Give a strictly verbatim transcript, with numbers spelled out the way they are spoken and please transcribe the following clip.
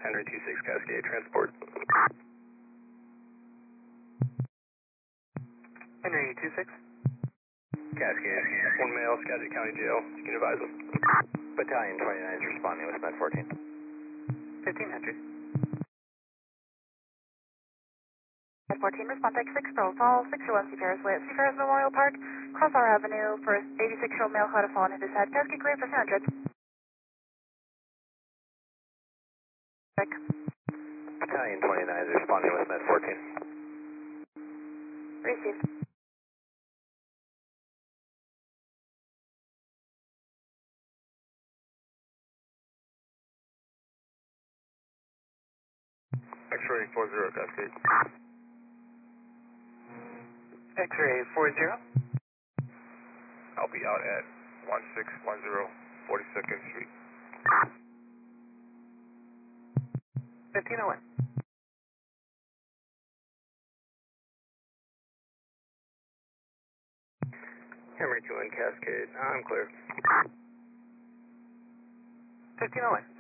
Henry two six Cascade, transport. Henry two six. Cascade, one male, Skagit County Jail. You can advise him. Battalion twenty-nine is responding with Med fourteen. fifteen hundred. Med fourteen, respond to X six, Pearl Falls, six oh one Seafarers Way at Seafarers Memorial Park, Cross R Avenue, first eighty-six-year-old male caught a fallen hit his head. Cascade clear for San Andreas. Check. Battalion twenty-nine is responding with Med fourteen. Received. X-ray four zero Cascade. X-ray four zero. I'll be out at one six one zero forty-second Street. fifteen oh one. Henry two one Cascade, I'm clear. fifteen oh one.